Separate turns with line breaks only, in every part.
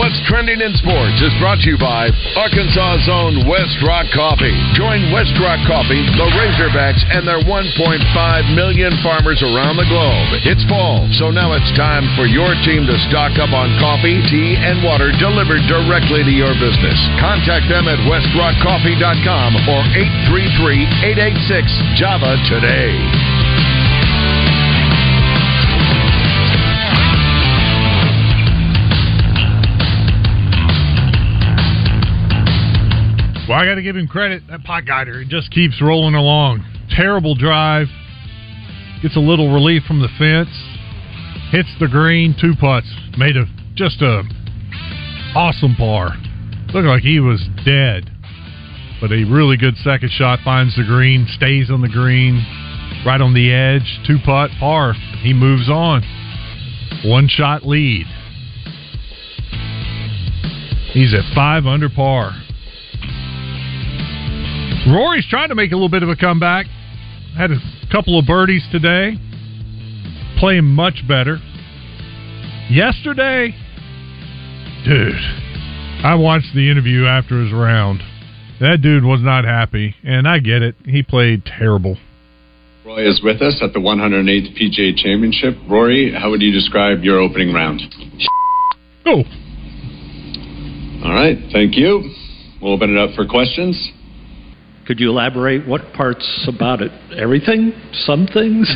What's Trending in Sports is brought to you by Arkansas's own West Rock Coffee. Join West Rock Coffee, the Razorbacks, and their 1.5 million farmers around the globe. It's fall, so now it's time for your team to stock up on coffee, tea, and water delivered directly to your business. Contact them at westrockcoffee.com or 833-886-JAVA today.
Well, I got to give him credit. That pot guider, he just keeps rolling along. Terrible drive. Gets a little relief from the fence. Hits the green. 2 putts. Made just a awesome par. Looked like he was dead. But a really good second shot. Finds the green. Stays on the green. Right on the edge. 2 putt par. He moves on. 1 shot lead. He's at 5 under par. Rory's trying to make a little bit of a comeback. Had a couple of birdies today. Playing much better. Yesterday, dude, I watched the interview after his round. That dude was not happy, and I get it. He played terrible.
Roy is with us at the 108th PGA Championship. Rory, how would you describe your opening round?
Oh.
All right, thank you. We'll open it up for questions.
Could you elaborate what parts about it? Everything? Some things?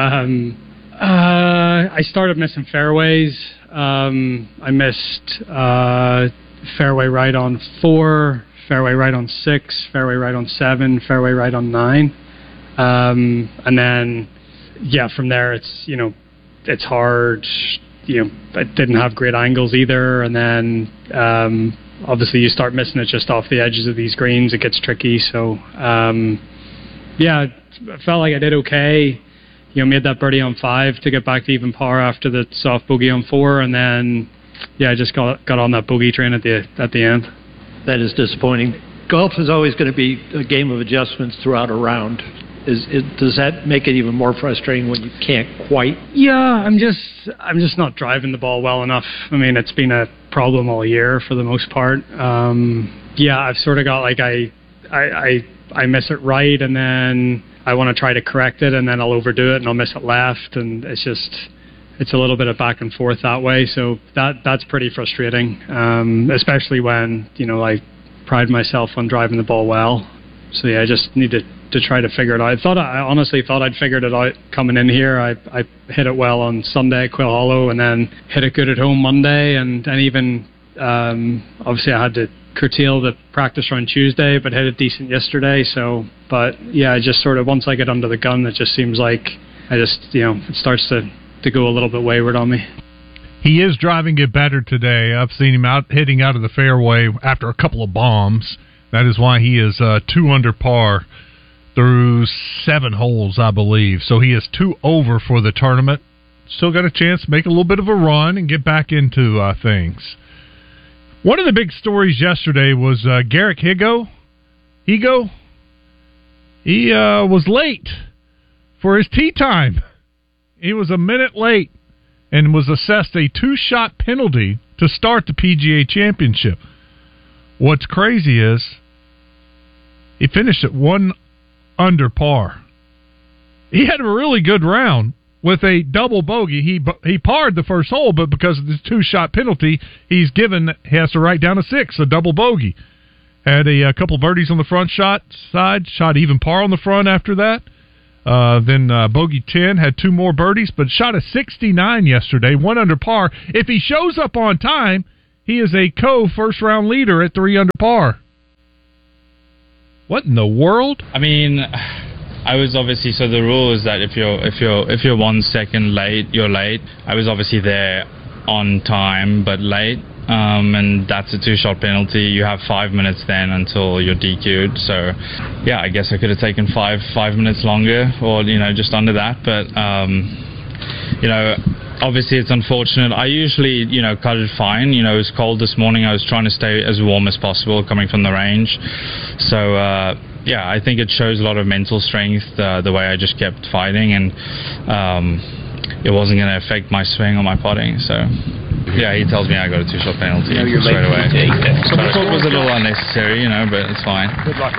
I started missing fairways. I missed fairway right on 4, fairway right on 6, fairway right on 7, fairway right on 9. And then, from there it's hard. I didn't have great angles either. And then, obviously, you start missing it just off the edges of these greens. It gets tricky. So, I felt like I did okay. Made that birdie on 5 to get back to even par after the soft bogey on 4, and then, I just got on that bogey train at the end.
That is disappointing. Golf is always going to be a game of adjustments throughout a round. Does that make it even more frustrating when you can't quite?
Yeah, I'm just not driving the ball well enough. I mean, it's been a problem all year for the most part. I've sort of got like I miss it right, and then I want to try to correct it, and then I'll overdo it and I'll miss it left, and it's a little bit of back and forth that way. So that's pretty frustrating, especially when I pride myself on driving the ball well. So I just need to try to figure it out. I honestly thought I'd figured it out coming in here. I hit it well on Sunday at Quill Hollow, and then hit it good at home Monday, and even obviously I had to curtail the practice run Tuesday, but hit it decent yesterday. So, I just sort of, once I get under the gun, it just seems like it starts to go a little bit wayward on me.
He is driving it better today. I've seen him hitting out of the fairway after a couple of bombs. That is why he is 2 under par through 7 holes, I believe. So he is 2 over for the tournament. Still got a chance to make a little bit of a run and get back into things. One of the big stories yesterday was Garrick Higo. He was late for his tee time. He was a minute late and was assessed a 2-shot penalty to start the PGA Championship. What's crazy is he finished at 1 under par. He had a really good round with a double bogey. He parred the first hole, but because of this 2-shot penalty, he has to write down a 6, a double bogey. Had a couple birdies on the front side, shot even par on the front after that. Then bogey 10, had 2 more birdies, but shot a 69 yesterday, 1 under par. If he shows up on time, he is a first round leader at 3 under par. What in the world?
I mean, I was obviously, so the rule is that if you're 1 second late, you're late. I was obviously there on time but late, and that's a 2-shot penalty. You have 5 minutes then until you're DQ'd. So I guess I could have taken 5 minutes longer, or just under that. But obviously it's unfortunate. I usually cut it fine. It was cold this morning. I was trying to stay as warm as possible coming from the range. So I think it shows a lot of mental strength, the way I just kept fighting. And it wasn't going to affect my swing or my putting. So, yeah, he tells me I got a 2-shot penalty straight away. So I thought it was a little unnecessary, but it's fine.
Good luck.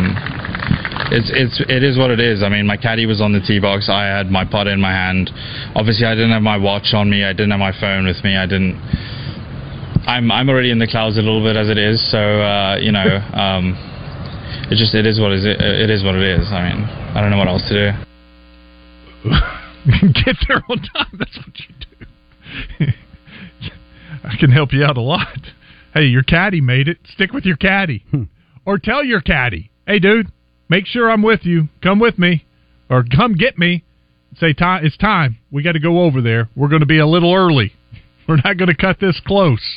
It is what it is. I mean, my caddy was on the tee box. I had my putter in my hand. Obviously, I didn't have my watch on me. I didn't have my phone with me. I'm already in the clouds a little bit as it is. So it is what it is. I mean, I don't know what else to do.
Get there on time. That's what you do. I can help you out a lot. Hey, your caddy made it. Stick with your caddy. Or tell your caddy, hey, dude, make sure I'm with you. Come with me. Or come get me. Say, it's time. We got to go over there. We're going to be a little early. We're not going to cut this close.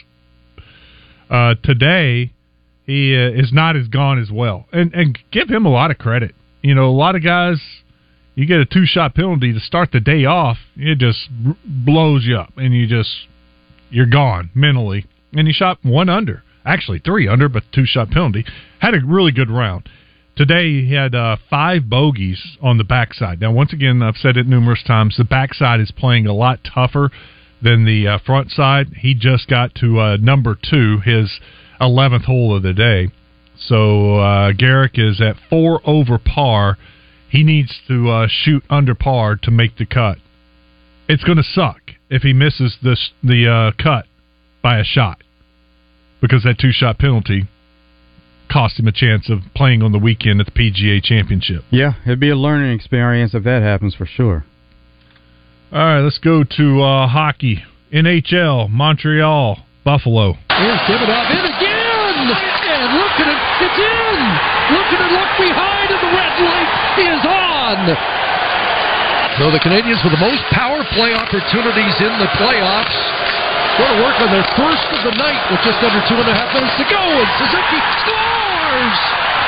Today, he is not as gone as well. And give him a lot of credit. A lot of guys, you get a 2-shot penalty to start the day off, it just blows you up, and you're gone mentally. And he shot 1 under, actually 3 under, but 2-shot penalty. Had a really good round. Today he had 5 bogeys on the backside. Now, once again, I've said it numerous times, the backside is playing a lot tougher than the front side. He just got to number 2, his 11th hole of the day. So Garrick is at 4 over par. He needs to shoot under par to make the cut. It's going to suck if he misses the cut by a shot, because that 2-shot penalty cost him a chance of playing on the weekend at the PGA Championship.
Yeah, it'd be a learning experience if that happens for sure.
All right, let's go to hockey. NHL, Montreal, Buffalo.
Here's Davidoff in again! And look at it, it's in! Look at it, look behind, and the red light is on! So the Canadians with the most power play opportunities in the playoffs going to work on their first of the night with just under 2.5 minutes to go, and Suzuki scores!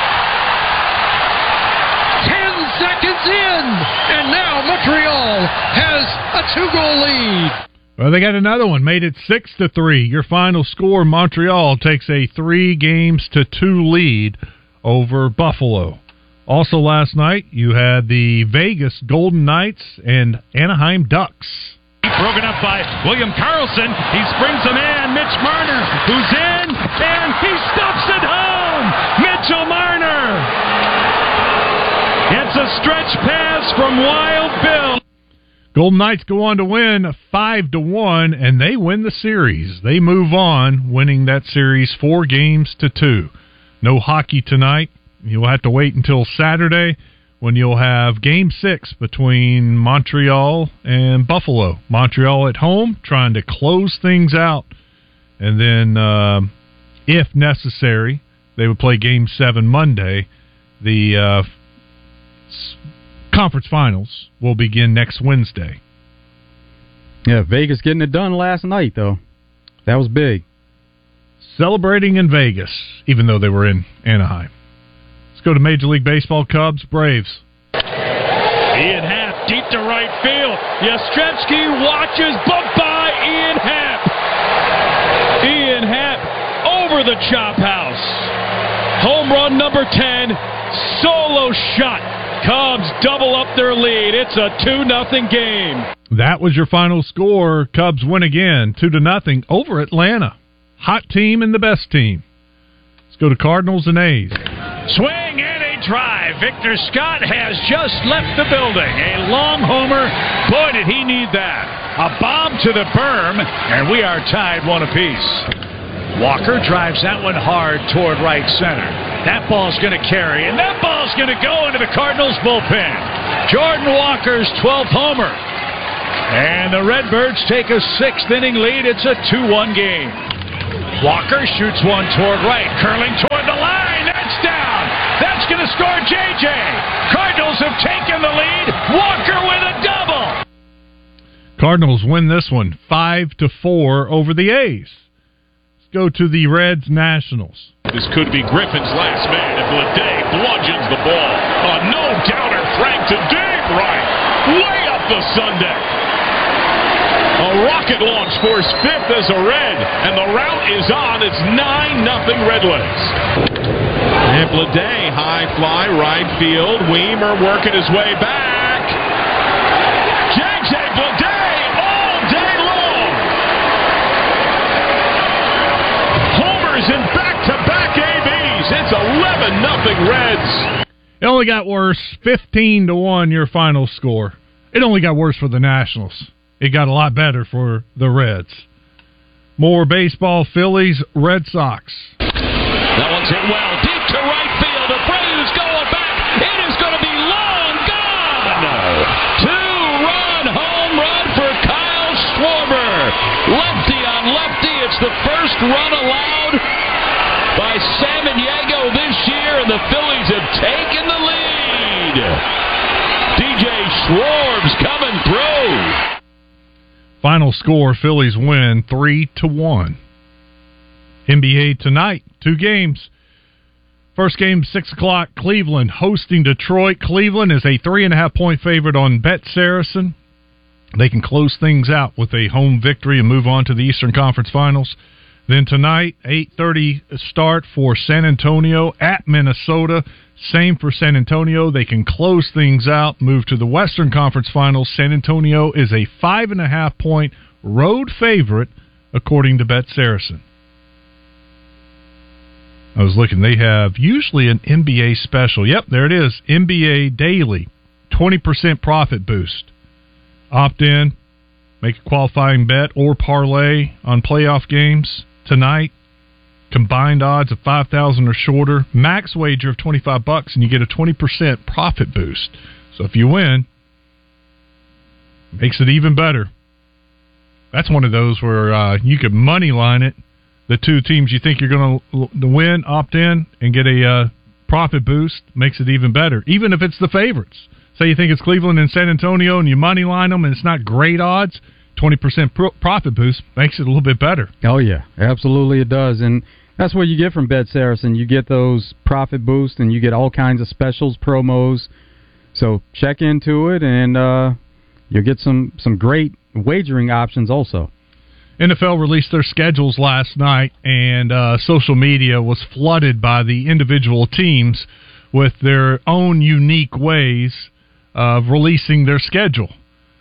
10 seconds in, and now Montreal has a 2-goal lead.
Well, they got another one, made it 6-3. Your final score, Montreal takes a 3-2 lead over Buffalo. Also last night, you had the Vegas Golden Knights and Anaheim Ducks.
Broken up by William Karlsson. He springs a man, Mitch Marner, who's in, and he stuffs it home! Mitchell Marner! It's a stretch pass from Wild Bill.
Golden Knights go on to win 5-1, and they win the series. They move on, winning that series 4-2. No hockey tonight. You'll have to wait until Saturday, when you'll have Game 6 between Montreal and Buffalo. Montreal at home, trying to close things out. And then, if necessary, they would play Game 7 Monday. The conference finals will begin next Wednesday.
Yeah, Vegas getting it done last night, though. That was big.
Celebrating in Vegas, even though they were in Anaheim. Let's go to Major League Baseball. Cubs, Braves.
Ian Happ deep to right field. Yastrzemski watches, bumped by Ian Happ. Ian Happ over the chop house. Home run number 10. Solo shot. Cubs double up their lead. It's a 2-0 game.
That was your final score. Cubs win again, 2-0 over Atlanta. Hot team and the best team. Let's go to Cardinals and A's.
Swing and a drive. Victor Scott has just left the building. A long homer. Boy, did he need that. A bomb to the berm, and we are tied 1 apiece. Walker drives that one hard toward right center. That ball's going to carry, and that ball's going to go into the Cardinals bullpen. Jordan Walker's 12th homer. And the Redbirds take a 6th-inning lead. It's a 2-1 game. Walker shoots one toward right, curling toward the line. That's down. That's going to score J.J. Cardinals have taken the lead. Walker with a double.
Cardinals win this one 5-4 over the A's. Let's go to the Reds Nationals.
This could be Griffin's last man if Leday bludgeons the ball. A no-doubter, Frank to deep right. Way up the Sunday. A rocket launch for his 5th as a Red, and the route is on. It's 9-0 Redwoods. And Bleday, high fly, right field. Weimer working his way back. J.J. Bleday 7-0 Reds.
It only got worse. 15-1 your final score. It only got worse for the Nationals. It got a lot better for the Reds. More baseball. Phillies, Red Sox.
That one's hit well. Deep to right field. Abreu's going back. It is going to be long gone. No. 2-run home run for Kyle Schwarber. Lefty on lefty. It's the first run allowed by Samaniego this year, and the Phillies have taken the lead. DJ Schwarb's coming through.
Final score, Phillies win 3-1. NBA tonight, 2 games. First game, 6 o'clock, Cleveland hosting Detroit. Cleveland is a 3.5-point favorite on Bet Saracen. They can close things out with a home victory and move on to the Eastern Conference Finals. Then tonight, 8:30 start for San Antonio at Minnesota. Same for San Antonio. They can close things out, move to the Western Conference Finals. San Antonio is a 5.5-point road favorite, according to Bet Saracen. I was looking. They have usually an NBA special. Yep, there it is. NBA Daily, 20% profit boost. Opt in, make a qualifying bet or parlay on playoff games tonight. Combined odds of 5,000 or shorter. Max wager of $25, and you get a 20% profit boost. So if you win, makes it even better. That's one of those where you could money line it. The 2 teams you think you're going to win, opt in, and get a profit boost. Makes it even better, even if it's the favorites. Say you think it's Cleveland and San Antonio, and you money line them, and it's not great odds. 20% profit boost makes it a little bit better.
Oh, yeah. Absolutely it does. And that's what you get from Bet Saracen. You get those profit boosts, and you get all kinds of specials, promos. So check into it, and you'll get some great wagering options also.
NFL released their schedules last night, and social media was flooded by the individual teams with their own unique ways of releasing their schedule.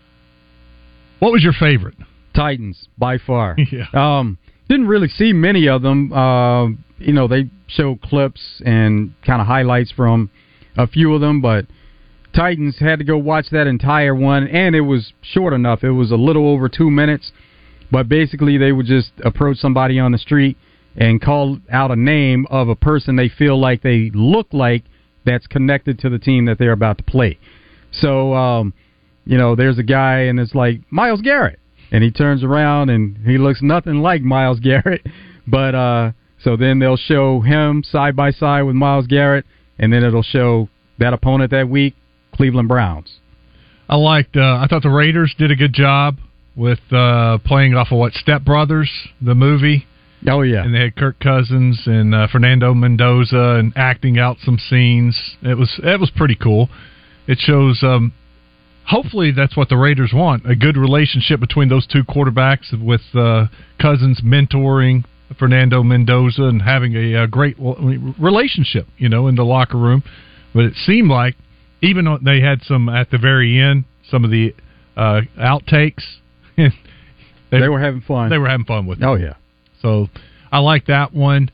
What was your favorite?
Titans, by far.
Yeah.
Didn't really see many of them. They show clips and kind of highlights from a few of them, but Titans had to go watch that entire one, and it was short enough. It was a little over 2 minutes, but basically they would just approach somebody on the street and call out a name of a person they feel like they look like that's connected to the team that they're about to play. So, there's a guy, and it's like, Myles Garrett. And he turns around, and he looks nothing like Myles Garrett. But so then they'll show him side by side with Myles Garrett, and then it'll show that opponent that week, Cleveland Browns.
I thought the Raiders did a good job with playing off of Step Brothers, the movie.
Oh, yeah.
And they had Kirk Cousins and Fernando Mendoza and acting out some scenes. It was pretty cool. It shows... hopefully that's what the Raiders want, a good relationship between those 2 quarterbacks with Cousins mentoring Fernando Mendoza and having a great relationship, in the locker room. But it seemed like, even though they had some at the very end, some of the outtakes,
they were having fun.
They were having fun with it.
Oh, yeah.
So I like that one.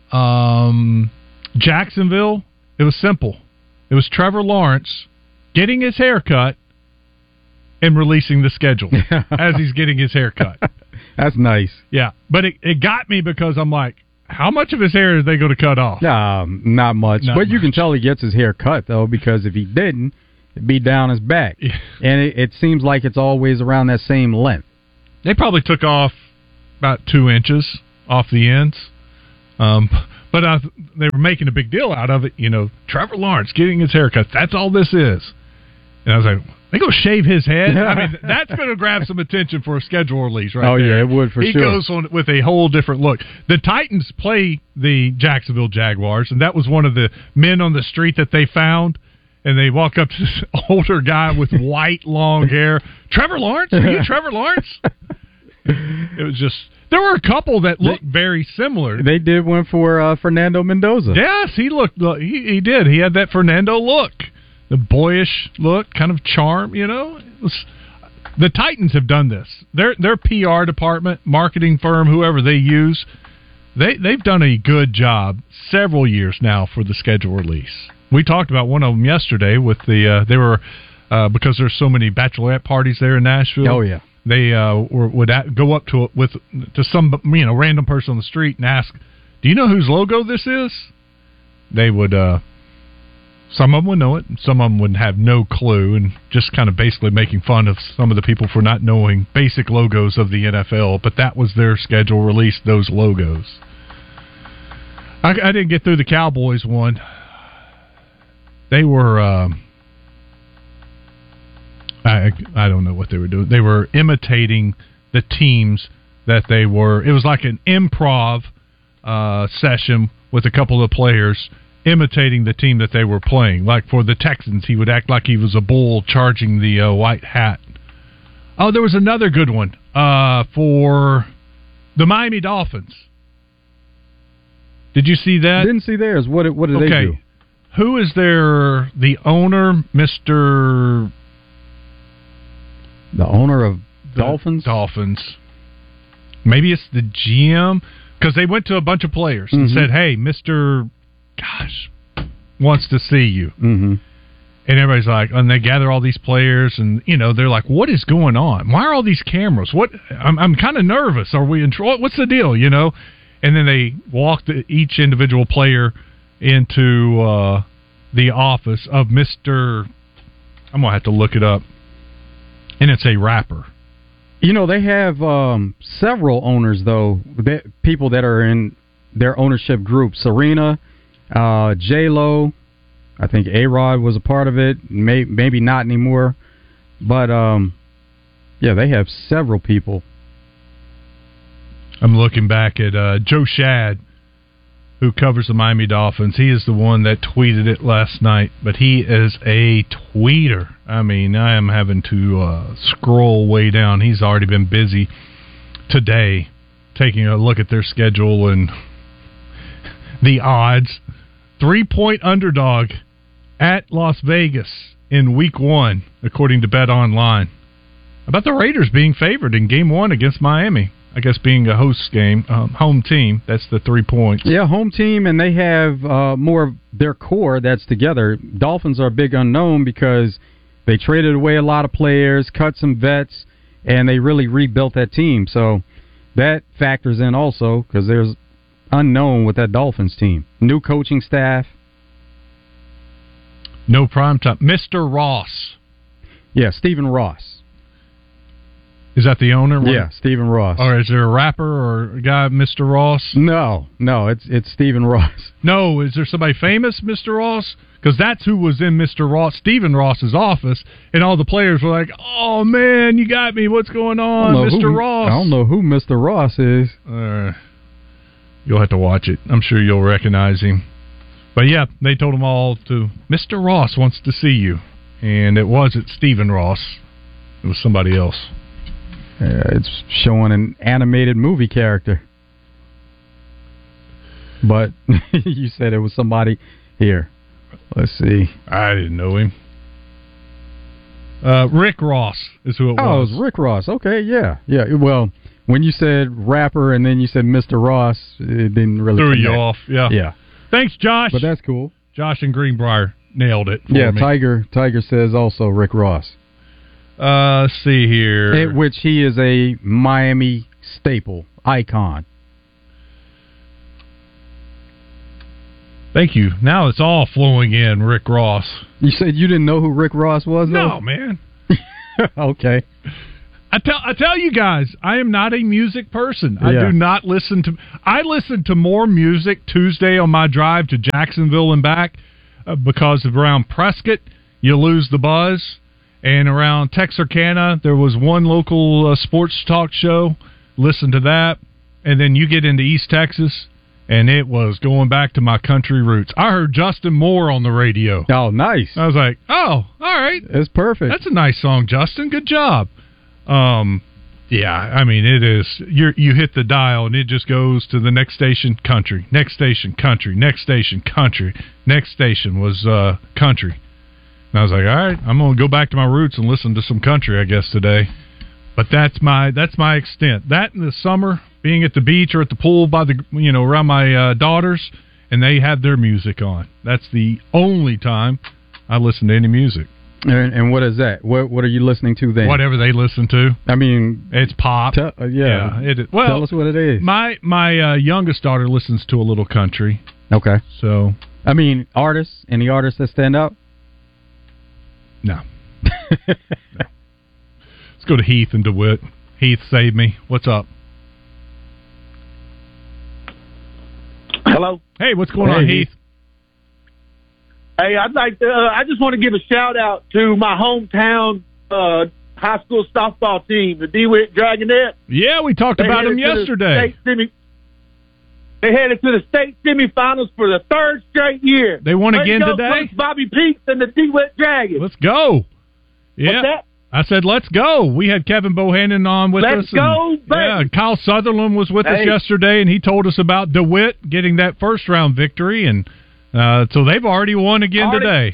Jacksonville, it was simple. It was Trevor Lawrence getting his hair cut and releasing the schedule as he's getting his hair cut.
That's nice.
Yeah, but it got me because I'm like, how much of his hair is they going to cut off?
Not much. But you can tell he gets his hair cut, though, because if he didn't, it'd be down his back. Yeah. And it seems like it's always around that same length.
They probably took off about 2 inches off the ends. But they were making a big deal out of it. Trevor Lawrence getting his hair cut. That's all this is. And I was like, they go shave his head? I mean, that's going to grab some attention for a schedule release right there.
Oh, yeah, it would for sure.
He goes on with a whole different look. The Titans play the Jacksonville Jaguars, and that was one of the men on the street that they found. And they walk up to this older guy with white, long hair. Trevor Lawrence? Are you Trevor Lawrence? It was just... There were a couple that looked very similar.
They did one for Fernando Mendoza.
Yes, he looked. He did. He had that Fernando look, the boyish look, kind of charm. The Titans have done this. Their PR department, marketing firm, whoever they use, they've done a good job several years now for the schedule release. We talked about one of them yesterday with they were because there's so many bachelorette parties there in Nashville.
Oh yeah,
they would go up to some random person on the street and ask, "Do you know whose logo this is?" They would. Some of them would know it, and some of them would have no clue, and just kind of basically making fun of some of the people for not knowing basic logos of the NFL. But that was their schedule release, those logos. I didn't get through the Cowboys one. They were, I don't know what they were doing. They were imitating the teams that they were. It was like an improv session with a couple of players imitating the team that they were playing. Like for the Texans, he would act like he was a bull charging the white hat. Oh, there was another good one for the Miami Dolphins. Did you see that?
Didn't see theirs. What did they do?
Who is the owner, Mr.
The owner of Dolphins?
Dolphins. Maybe it's the GM, because they went to a bunch of players and said, "Hey, Mr. Gosh, wants to see you."
Mm-hmm.
And everybody's like, and they gather all these players, and they're like, "What is going on? Why are all these cameras? What? I'm kind of nervous. Are we in trouble? What's the deal?" And then they walked each individual player into the office of Mr. I'm gonna have to look it up, and it's a rapper.
They have several owners though. People that are in their ownership group. Serena. J-Lo, I think A-Rod was a part of it, maybe not anymore, but they have several people.
I'm looking back at Joe Shad, who covers the Miami Dolphins. He is the one that tweeted it last night, but he is a tweeter. I mean, I am having to scroll way down. He's already been busy today taking a look at their schedule and the odds. 3-point underdog at Las Vegas in Week 1, according to Bet Online. About the Raiders being favored in Game 1 against Miami. I guess being a host game, home team, that's the 3 points.
Yeah, home team, and they have more of their core that's together. Dolphins are a big unknown because they traded away a lot of players, cut some vets, and they really rebuilt that team. So that factors in also because there's unknown with that Dolphins team. New coaching staff.
No prime time. Mr. Ross.
Yeah, Stephen Ross.
Is that the owner?
Yeah, Stephen Ross.
Or is there a rapper or a guy, Mr. Ross?
No, it's Stephen Ross.
No, is there somebody famous, Mr. Ross? Because that's who was in Mr. Ross, Stephen Ross's office, and all the players were like, "Oh man, you got me! What's going on, Mr. Ross?"
I don't know who Mr. Ross is.
You'll have to watch it. I'm sure you'll recognize him. But yeah, they told them all to, Mr. Ross wants to see you. And it wasn't Stephen Ross. It was somebody else.
It's showing an animated movie character. But you said it was somebody here. Let's see.
I didn't know him. Rick Ross is who it was.
Oh, it was Rick Ross. Okay, yeah. Well, when you said rapper and then you said Mr. Ross, it didn't really
threw
connect.
You off. Yeah. Thanks, Josh.
But that's cool.
Josh in Greenbrier nailed it for me.
Tiger says also Rick Ross.
Let's see here.
Which he is a Miami staple, icon.
Thank you. Now it's all flowing in, Rick Ross.
You said you didn't know who Rick Ross was, though?
No, man.
Okay.
I tell you guys, I am not a music person. I do not listen to... I listen to more music Tuesday on my drive to Jacksonville and back because of around Prescott, you lose the buzz. And around Texarkana, there was one local sports talk show. Listen to that. And then you get into East Texas, and it was going back to my country roots. I heard Justin Moore on the radio.
Oh, nice.
I was like, oh, all right.
It's perfect.
That's a nice song, Justin. Good job. Yeah, I mean, it is. You hit the dial, and it just goes to the next station, country. Next station, country. Next station, country. Next station was country. And I was like, all right, I'm going to go back to my roots and listen to some country, I guess, today. But that's my extent. That in the summer, being at the beach or at the pool by the around my daughters, and they had their music on. That's the only time I listen to any music.
And what is that? What are you listening to then?
Whatever they listen to.
I mean,
it's pop.
Yeah.
Well,
tell us what it is.
My youngest daughter listens to a little country.
Okay.
So,
I mean, artists. Any artists that stand out?
No. No. Let's go to Heath and DeWitt. Heath, save me. What's up?
Hello.
Hey, what's going on, Heath?
Hey, I'd like to. I just want to give a shout out to my hometown high school softball team, the DeWitt Dragonettes.
Yeah, we talked about them yesterday.
They headed to the state semifinals for the third straight year.
They won again today?
Coach Bobby Peets and the DeWitt Dragons.
Let's go. Yeah.
What's that?
I said, let's go. We had Kevin Bohannon on with us.
Let's go, baby.
Yeah, Kyle Sutherland was with us yesterday, and he told us about DeWitt getting that first-round victory, and so they've already won again today.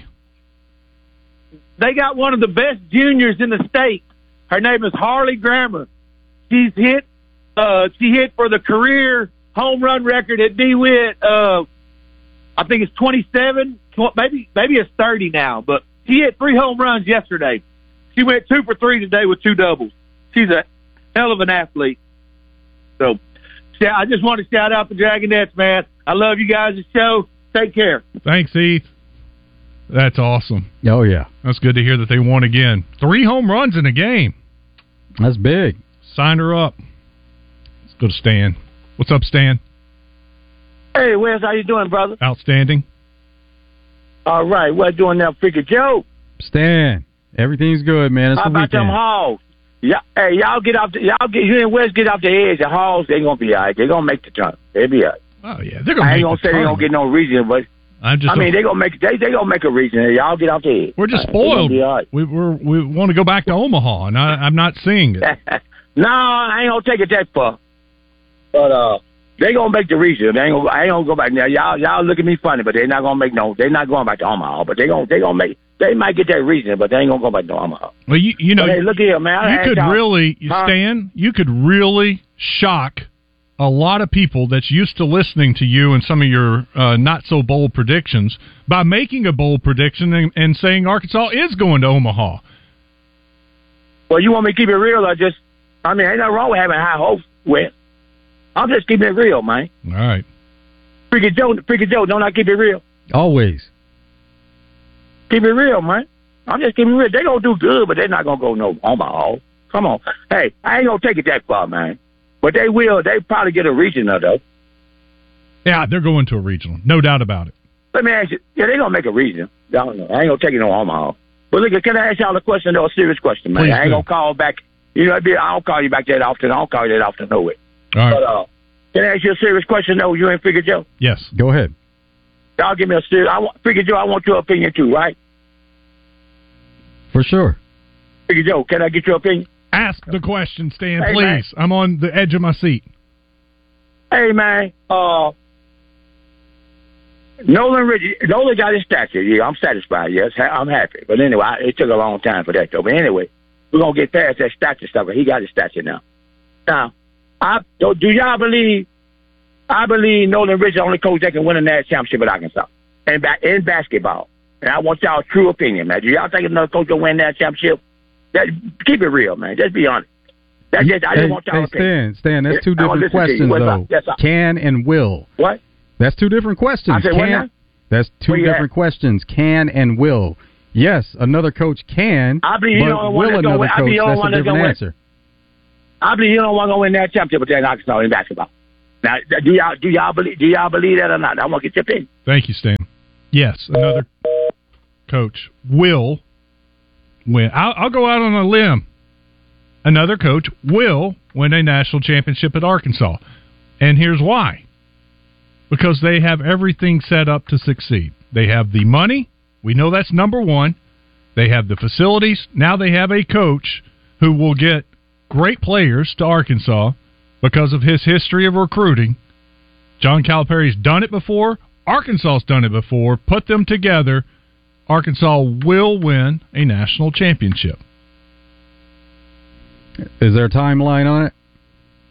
They got one of the best juniors in the state. Her name is Harley Grammer. She hit for the career home run record at DeWitt. I think it's 27, maybe it's 30 now, but she hit 3 home runs yesterday. She went 2 for 3 today with 2 doubles. She's a hell of an athlete. So, I just want to shout out the Dragonettes, man. I love you guys' show. Take care.
Thanks, Heath. That's awesome.
Oh, yeah.
That's good to hear that they won again. 3 home runs in a game.
That's big.
Sign her up. Let's go to Stan. What's up, Stan?
Hey, Wes, how you doing, brother?
Outstanding.
All right, what doing now, Freaky Joe?
Stan, everything's good, man. It's
How
the
about
weekend.
them Hogs? Yeah, hey, you and Wes get off the edge. The Hogs, they gonna be all right. They gonna make the turn. They'll be all right.
Oh yeah, they're gonna.
I ain't
make
gonna
the
say they don't get no reason, but I mean they gonna make a reason. Y'all get off the edge.
We're just spoiled.
Right.
We want to go back to Omaha, and I'm not seeing it.
No, I ain't gonna take it that far. But they gonna make the region. I ain't gonna go back now. Y'all look at me funny, but they're not gonna make no. They're not going back to Omaha, but they gonna make. They might get that region, but they ain't gonna go back to Omaha.
Well, you know,
but hey, look here, man.
You could really, Stan. You could really shock a lot of people that's used to listening to you and some of your not so bold predictions by making a bold prediction and saying Arkansas is going to Omaha.
Well, you want me to keep it real? Ain't nothing wrong with having high hopes. Well, I'm just keeping it real, man.
All right.
Freaky Joe, don't I keep it real?
Always.
Keep it real, man. I'm just keeping it real. They gonna do good, but they're not gonna go no Omaha. Come on. Hey, I ain't gonna take it that far, man. But they will. They probably get a regional, though.
Yeah, they're going to a regional. No doubt about it.
Let me ask you. Yeah, they're gonna make a regional. I don't know. I ain't gonna take it no Omaha. But look, can I ask y'all a question, though? A serious question, man.
Please
I ain't
do.
gonna call back. You know, I don't call you back that often. I don't call you that often, no way.
All right.
But can I ask you a serious question, though? You ain't Freaky Joe?
Yes.
Go ahead.
Y'all give me a serious. Freaky Joe, I want your opinion too, right?
For sure.
Freaky Joe, can I get your opinion?
Ask the question, Stan,
Hey,
please.
man.
I'm on the edge of my seat.
Hey, man. Nolan got his statue. Yeah, I'm satisfied. Yes, I'm happy. But anyway, it took a long time for that, though. But anyway, we're going to get past that statue stuff. He got his statue now. Now, do y'all believe? I believe Nolan Rich is the only coach that can win a national championship at Arkansas in basketball. And I want y'all's true opinion, man. Do y'all think another coach will win that championship? Keep it real, man. Just be honest. I just want y'all's opinion.
Stan, that's 2 different questions, though.
Yes,
can and will.
What?
That's 2 different questions.
I said, what now?
That's 2 different questions. Can and will. Yes, another coach can,
I believe
but will another coach? That's a different answer.
I believe you don't want to win that championship with Arkansas in basketball. Now, do y'all believe that or not? I want to get your opinion.
Thank you, Stan. Yes, another coach will win. I'll go out on a limb. Another coach will win a national championship at Arkansas. And here's why. Because they have everything set up to succeed. They have the money. We know that's number one. They have the facilities. Now they have a coach who will get great players to Arkansas because of his history of recruiting. John Calipari's done it before. Arkansas's done it before. Put them together. Arkansas will win a national championship.
Is there a timeline on it?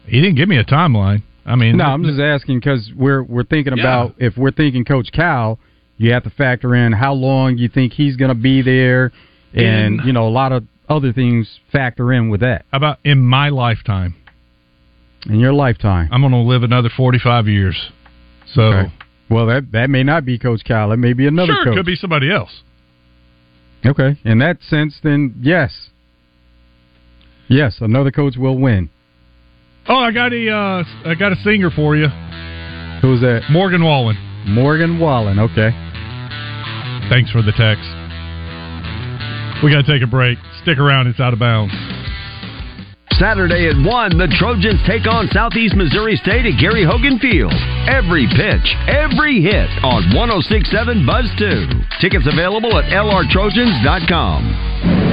He didn't give me a timeline. I mean,
no, I'm just asking because we're thinking about, if we're thinking Coach Cal, you have to factor in how long you think he's going to be there, and a lot of other things factor in with that.
How about in my lifetime?
In your lifetime,
I'm going to live another 45 years. So,
okay. Well, that may not be Coach Cal. It may be another coach.
Sure, it could be somebody else.
Okay, in that sense, then yes, another coach will win.
Oh, I got a singer for you.
Who's that?
Morgan Wallen.
Morgan Wallen. Okay.
Thanks for the text. We got to take a break. Stick around. It's Out of Bounds.
Saturday at 1, the Trojans take on Southeast Missouri State at Gary Hogan Field. Every pitch, every hit on 106.7 Buzz 2. Tickets available at lrtrojans.com.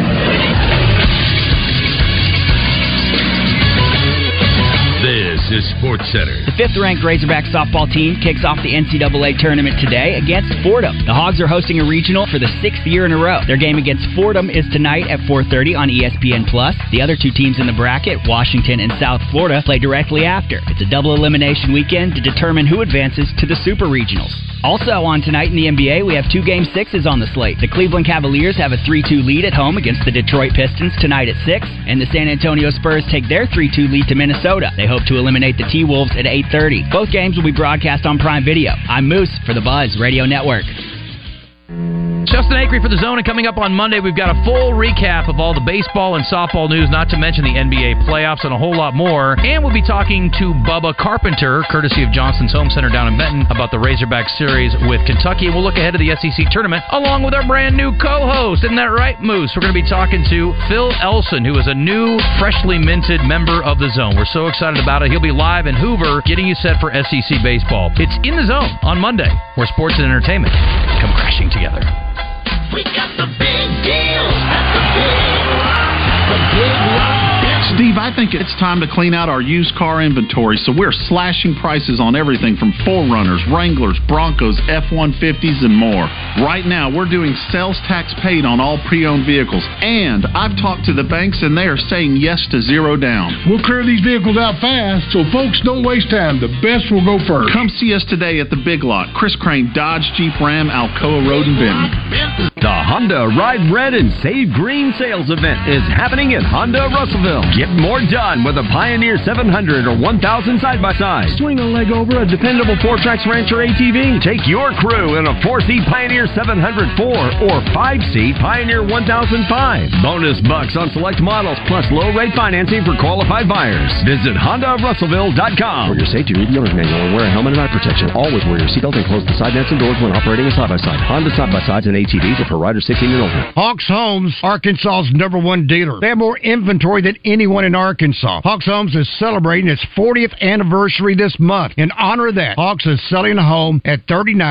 This is SportsCenter.
The 5th-ranked Razorback softball team kicks off the NCAA tournament today against Fordham. The Hogs are hosting a regional for the 6th year in a row. Their game against Fordham is tonight at 4:30 on ESPN+. The other two teams in the bracket, Washington and South Florida, play directly after. It's a double elimination weekend to determine who advances to the Super Regionals. Also on tonight in the NBA, we have 2 Game 6s on the slate. The Cleveland Cavaliers have a 3-2 lead at home against the Detroit Pistons tonight at 6, and the San Antonio Spurs take their 3-2 lead to Minnesota. They hope to eliminate the T-Wolves at 8:30. Both games will be broadcast on Prime Video. I'm Moose for the Buzz Radio Network.
Justin Acri for The Zone, and coming up on Monday, we've got a full recap of all the baseball and softball news, not to mention the NBA playoffs and a whole lot more. And we'll be talking to Bubba Carpenter, courtesy of Johnson's Home Center down in Benton, about the Razorback series with Kentucky. And we'll look ahead to the SEC tournament along with our brand new co-host. Isn't that right, Moose? We're going to be talking to Phil Elson, who is a new, freshly minted member of The Zone. We're so excited about it. He'll be live in Hoover, getting you set for SEC baseball. It's In the Zone on Monday, where sports and entertainment come crashing together.
We got the big deals at the Big Rock. The Big Rock.
Steve, I think it's time to clean out our used car inventory, so we're slashing prices on everything from 4Runners, Wranglers, Broncos, F-150s, and more. Right now, we're doing sales tax paid on all pre-owned vehicles, and I've talked to the banks, and they are saying yes to 0 down.
We'll clear these vehicles out fast, so folks don't waste time. The best will go first.
Come see us today at the Big Lot, Chris Crane Dodge Jeep Ram, Alcoa Road in Benton.
The Honda Ride Red and Save Green sales event is happening at Honda Russellville. Get more done with a Pioneer 700 or 1000 side-by-side. Swing a leg over a dependable 4Trax Rancher ATV. Take your crew in a 4-seat Pioneer 700 4 or 5-seat Pioneer 1005. Bonus bucks on select models plus low-rate financing for qualified buyers. Visit HondaRussellville.com.
For your safety, read the owner's manual and wear a helmet and eye protection. Always wear your seatbelt and close the side nets and doors when operating a side-by-side. Honda side-by-sides and ATVs are for riders 16 and older.
Hawks Homes, Arkansas's #1 dealer. They have more inventory than anyone in Arkansas. Hawks Homes is celebrating its 40th anniversary this month. In honor of that, Hawks is selling a home at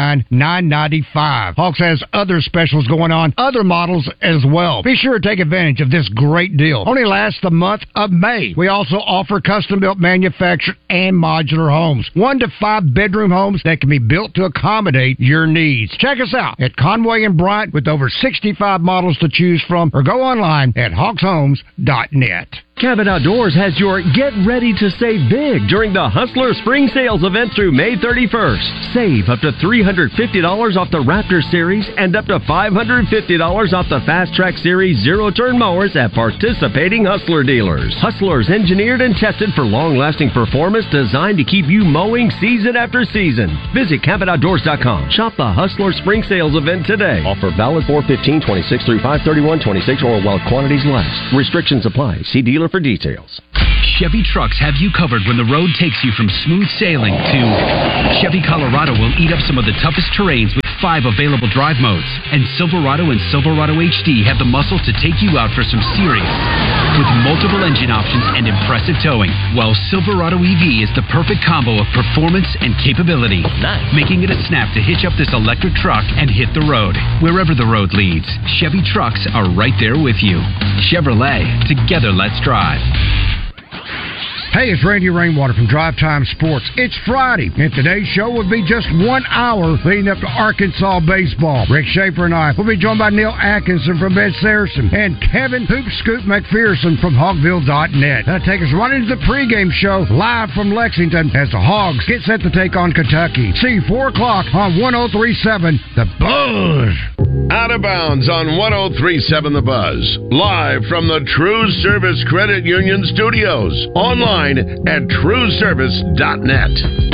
$39,995. Hawks has other specials going on, other models as well. Be sure to take advantage of this great deal. Only lasts the month of May. We also offer custom-built manufactured and modular homes. 1 to 5 bedroom homes that can be built to accommodate your needs. Check us out at Conway and Bryant with over 65 models to choose from, or go online at hawkshomes.net.
Cabot Outdoors has your Get Ready to Save Big during the Hustler Spring Sales event through May 31st. Save up to $350 off the Raptor Series and up to $550 off the Fast Track Series zero-turn mowers at participating Hustler dealers. Hustlers engineered and tested for long-lasting performance designed to keep you mowing season after season. Visit CabotOutdoors.com. Shop the Hustler Spring Sales event today.
Offer valid 4/15/26 through 5/31/26 or while quantities last. Restrictions apply. See dealer for details.
Chevy trucks have you covered when the road takes you from smooth sailing to Chevy Colorado will eat up some of the toughest terrains with 5 available drive modes. And Silverado and Silverado HD have the muscle to take you out for some serious with multiple engine options and impressive towing. While Silverado EV is the perfect combo of performance and capability, making it a snap to hitch up this electric truck and hit the road. Wherever the road leads, Chevy trucks are right there with you. Chevrolet, together let's drive.
Hey, it's Randy Rainwater from Drive Time Sports. It's Friday, and today's show will be just 1 hour leading up to Arkansas baseball. Rick Schaefer and I will be joined by Neil Atkinson from Ben Saracen and Kevin Hoop Scoop McPherson from Hogville.net. That'll take us right into the pregame show live from Lexington as the Hogs get set to take on Kentucky. See you 4 o'clock on 103.7 The Buzz.
Out of Bounds on 103.7 The Buzz. Live from the True Service Credit Union Studios. Online at trueservice.net.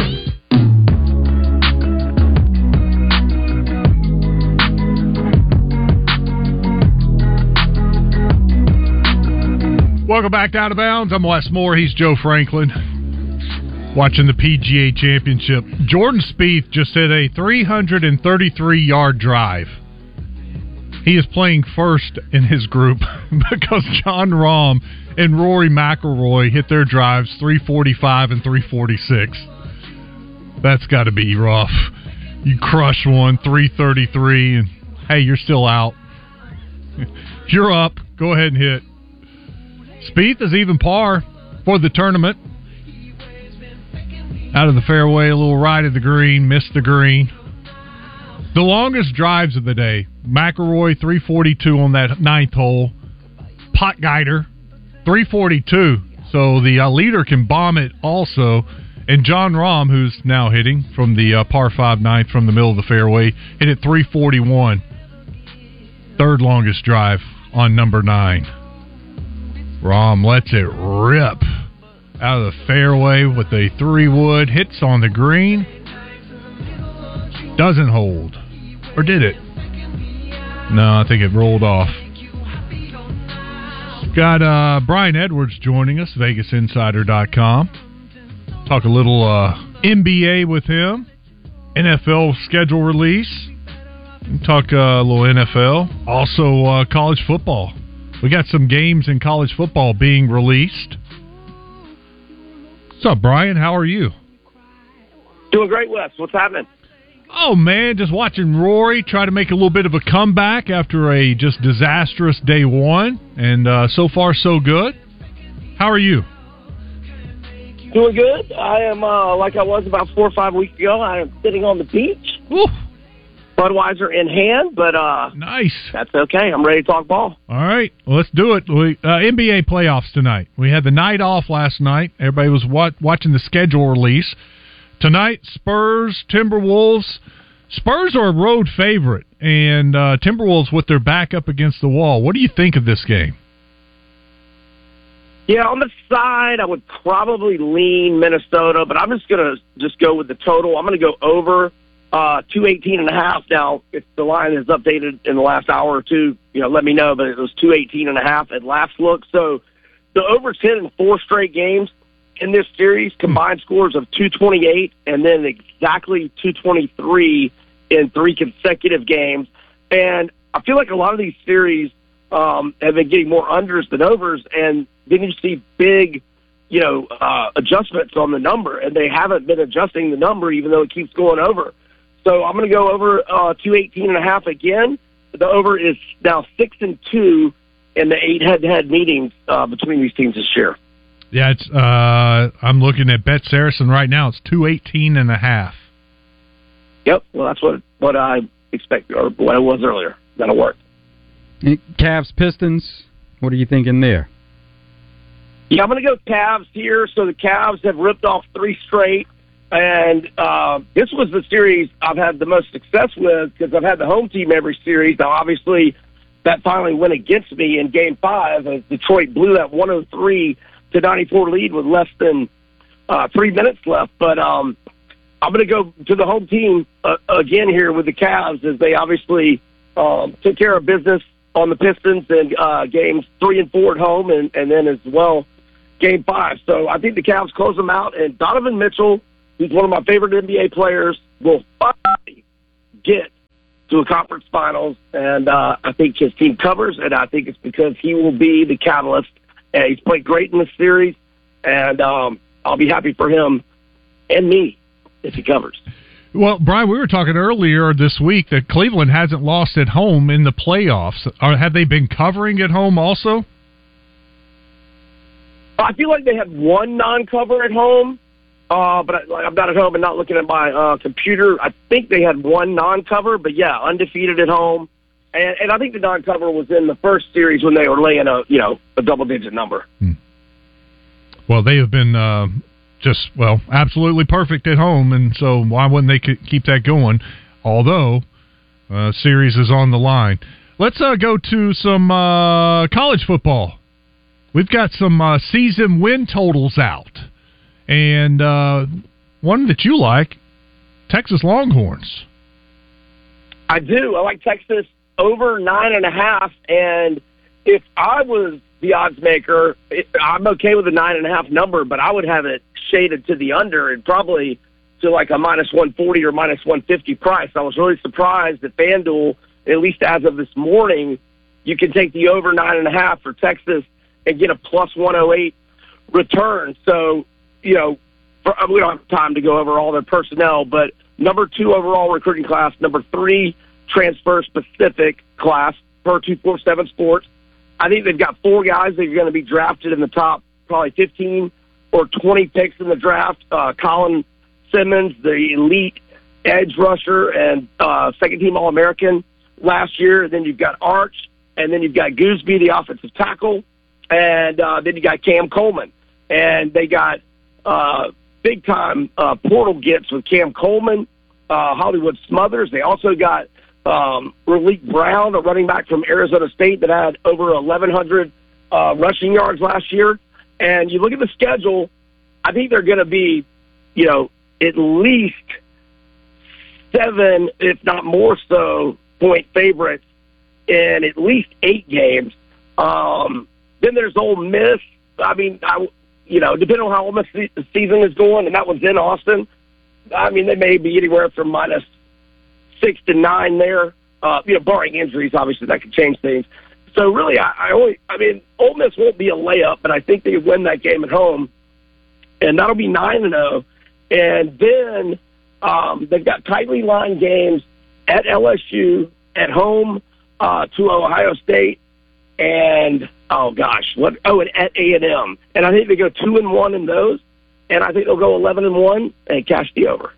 Welcome back to Out of Bounds. I'm Wes Moore. He's Joe Franklin. Watching the PGA Championship. Jordan Spieth just hit a 333-yard drive. He is playing first in his group because Jon Rahm and Rory McIlroy hit their drives 345 and 346. That's got to be rough. You crush one, 333, and hey, you're still out. You're up. Go ahead and hit. Spieth is even par for the tournament. Out of the fairway, a little right of the green, missed the green. The longest drives of the day. McIlroy, 342 on that ninth hole. Potgieter, 342. So the leader can bomb it also. And Jon Rahm, who's now hitting from the par 5 ninth from the middle of the fairway, hit it 341. Third longest drive on number 9. Rahm lets it rip out of the fairway with a 3-wood. Hits on the green. Doesn't hold. Or did it? No, I think it rolled off. Got Brian Edwards joining us, VegasInsider.com. Talk a little NBA with him. NFL schedule release. Talk a little NFL. Also college football. We got some games in college football being released. What's up, Brian? How are you?
Doing great, Wes. What's happening?
Oh, man, just watching Rory try to make a little bit of a comeback after a just disastrous day one. And so far, so good. How are you?
Doing good. I am, like I was about 4 or 5 weeks ago, I am sitting on the beach.
Woo.
Budweiser in hand, but
nice.
That's okay. I'm ready to talk ball.
All right, well, let's do it. NBA playoffs tonight. We had the night off last night. Everybody was watching the schedule release. Tonight, Spurs, Timberwolves. Spurs are a road favorite, and Timberwolves with their back up against the wall. What do you think of this game?
Yeah, on the side, I would probably lean Minnesota, but I'm just going to go with the total. I'm going to go over 218.5. Now, if the line is updated in the last hour or two, let me know, but it was 218.5 at last look. So the over 10 in 4 straight games in this series, combined scores of 228 and then exactly 223 in 3 consecutive games. And I feel like a lot of these series have been getting more unders than overs, and then you see big, adjustments on the number, and they haven't been adjusting the number even though it keeps going over. So I'm going to go over 218.5 again. The over is now 6-2 in the 8 head-to-head meetings between these teams this year.
Yeah, it's. I'm looking at Bet Saracen right now. It's 218.5.
Yep. Well, that's what I expected, or what it was earlier. That'll work.
Cavs, Pistons. What are you thinking there?
Yeah, I'm going to go Cavs here. So the Cavs have ripped off 3 straight. And this was the series I've had the most success with because I've had the home team every series. Now, obviously, that finally went against me in Game 5 as Detroit blew that 103-94 lead with less than 3 minutes left. But I'm going to go to the home team again here with the Cavs as they obviously took care of business on the Pistons in games 3 and 4 at home and then as well Game 5. So I think the Cavs close them out. And Donovan Mitchell, who's one of my favorite NBA players, will finally get to a conference finals. And I think his team covers, and I think it's because he will be the catalyst. And he's played great in this series, and I'll be happy for him and me if he covers.
Well, Brian, we were talking earlier this week that Cleveland hasn't lost at home in the playoffs. Have they been covering at home also?
I feel like they had one non-cover at home, but I'm not at home and not looking at my computer. I think they had one non-cover, but yeah, undefeated at home. And I think the non-cover was in the first series when they were laying a double-digit number.
Well, they have been absolutely perfect at home, and so why wouldn't they keep that going? Although, series is on the line. Let's go to some college football. We've got some season win totals out, and one that you like, Texas Longhorns.
I do. I like Texas over 9.5, and if I was the odds maker, I'm okay with the 9.5 number, but I would have it shaded to the under and probably to like a minus 140 or minus 150 price. I was really surprised that FanDuel, at least as of this morning, you can take the over 9.5 for Texas and get a plus 108 return. So, we don't have time to go over all their personnel, but number 2 overall recruiting class, number 3 transfer specific class per 247 Sports. I think they've got 4 guys that are going to be drafted in the top probably 15 or 20 picks in the draft. Colin Simmons, the elite edge rusher and second-team All-American last year. And then you've got Arch, and then you've got Gooseby, the offensive tackle, and then you got Cam Coleman. And they got big-time portal gets with Cam Coleman, Hollywood Smothers. They also got Raleek Brown, a running back from Arizona State that had over 1,100 rushing yards last year. And you look at the schedule, I think they're going to be, at least 7, if not more so, point favorites in at least 8 games. Then there's Ole Miss. I mean, depending on how Ole Miss season is going, and that one's in Austin, I mean, they may be anywhere from minus 6 to 9 there, barring injuries, obviously that could change things. So really, Ole Miss won't be a layup, but I think they win that game at home, and that'll be 9-0. And then they've got tightly lined games at LSU, at home to Ohio State, and and at A&M. And I think they go 2-1 in those, and I think they'll go 11-1 and cash the over.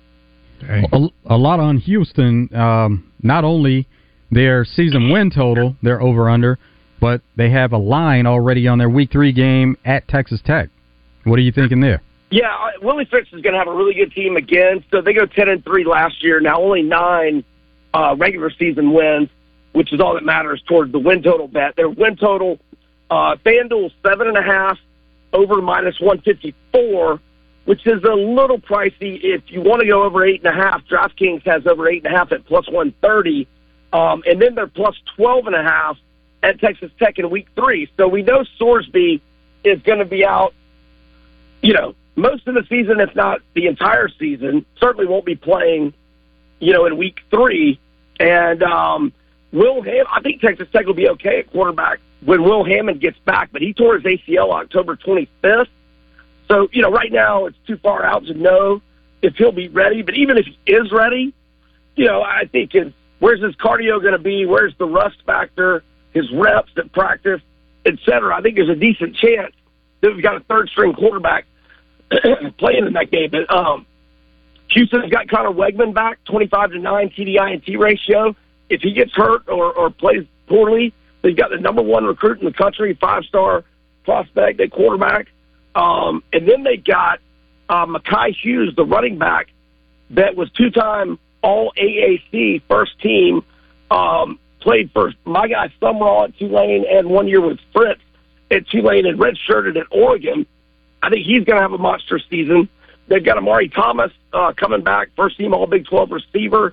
A lot on Houston. Not only their season win total, they're over-under, but they have a line already on their Week 3 game at Texas Tech. What are you thinking there?
Yeah, Willie Fritz is going to have a really good team again. So they go 10-3 last year. Now only 9 regular season wins, which is all that matters toward the win total bet. Their win total, FanDuel 7.5 over minus 154, which is a little pricey. If you want to go over 8.5, DraftKings has over 8.5 at plus 130, and then they're plus 12.5 at Texas Tech in Week 3. So we know Sorsby is going to be out, most of the season, if not the entire season. Certainly won't be playing, in Week 3. And Will Hammond, I think Texas Tech will be okay at quarterback when Will Hammond gets back, but he tore his ACL October 25th. So, right now it's too far out to know if he'll be ready. But even if he is ready, I think where's his cardio going to be? Where's the rust factor? His reps at practice, et cetera. I think there's a decent chance that we've got a third-string quarterback playing in that game. But Houston's got Connor Wegman back, 25-9 TDI&T ratio. If he gets hurt or plays poorly, they've got the number 1 recruit in the country, 5-star prospect at quarterback. And then they got Mekhi Hughes, the running back, that was 2-time All-AAC first team, played for my guy Sumrall at Tulane and 1 year with Fritz at Tulane and redshirted at Oregon. I think he's going to have a monster season. They've got Amari Thomas coming back, first team All Big 12 receiver,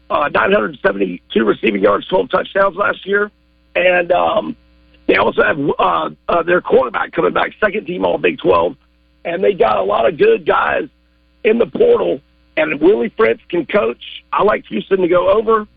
972 receiving yards, 12 touchdowns last year. And they also have their quarterback coming back, second team All Big 12. And they got a lot of good guys in the portal. And Willie Fritz can coach. I like Houston to go over.